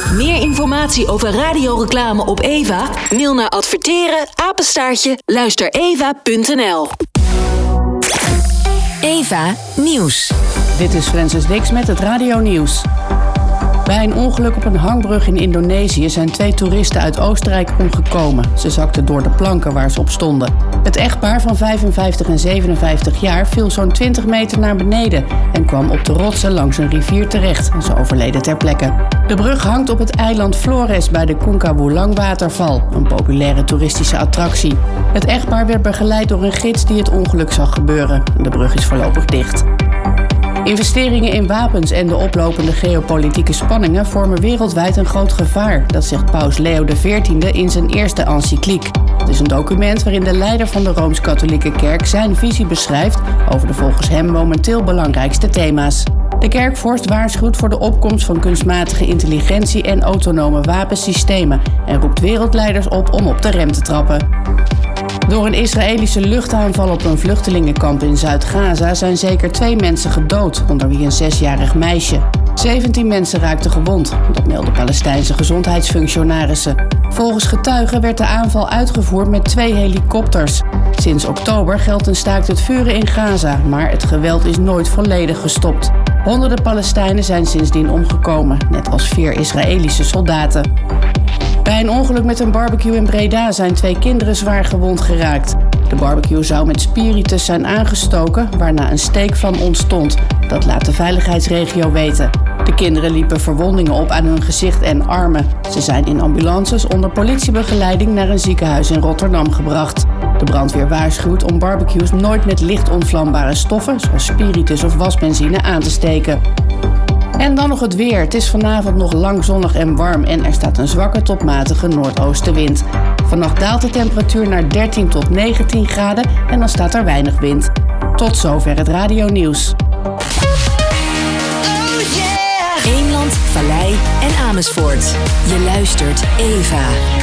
Meer informatie over radioreclame op Eva? Mail naar adverteren@luistereva.nl. Eva Nieuws. Dit is Francis Dix met het Radio Nieuws. Bij een ongeluk op een hangbrug in Indonesië zijn 2 toeristen uit Oostenrijk omgekomen. Ze zakten door de planken waar ze op stonden. Het echtpaar van 55 en 57 jaar viel zo'n 20 meter naar beneden en kwam op de rotsen langs een rivier terecht. Ze overleden ter plekke. De brug hangt op het eiland Flores bij de Kunkawoelang-waterval, een populaire toeristische attractie. Het echtpaar werd begeleid door een gids die het ongeluk zag gebeuren. De brug is voorlopig dicht. Investeringen in wapens en de oplopende geopolitieke spanningen vormen wereldwijd een groot gevaar. Dat zegt paus Leo XIV in zijn eerste encycliek. Het is een document waarin de leider van de Rooms-Katholieke Kerk zijn visie beschrijft over de volgens hem momenteel belangrijkste thema's. De kerkvorst waarschuwt voor de opkomst van kunstmatige intelligentie en autonome wapensystemen en roept wereldleiders op om op de rem te trappen. Door een Israëlische luchtaanval op een vluchtelingenkamp in Zuid-Gaza zijn zeker 2 mensen gedood, onder wie een 6-jarig meisje. 17 mensen raakten gewond, dat melden Palestijnse gezondheidsfunctionarissen. Volgens getuigen werd de aanval uitgevoerd met 2 helikopters. Sinds oktober geldt een staakt het vuren in Gaza, maar het geweld is nooit volledig gestopt. Honderden Palestijnen zijn sindsdien omgekomen, net als 4 Israëlische soldaten. Bij een ongeluk met een barbecue in Breda zijn 2 kinderen zwaar gewond geraakt. De barbecue zou met spiritus zijn aangestoken, waarna een steekvlam ontstond. Dat laat de veiligheidsregio weten. De kinderen liepen verwondingen op aan hun gezicht en armen. Ze zijn in ambulances onder politiebegeleiding naar een ziekenhuis in Rotterdam gebracht. De brandweer waarschuwt om barbecues nooit met licht ontvlambare stoffen, zoals spiritus of wasbenzine, aan te steken. En dan nog het weer. Het is vanavond nog lang zonnig en warm en er staat een zwakke tot matige noordoostenwind. Vannacht daalt de temperatuur naar 13 tot 19 graden en dan staat er weinig wind. Tot zover het Radio Nieuws. Eemland, Vallei en Amersfoort. Je luistert Eva.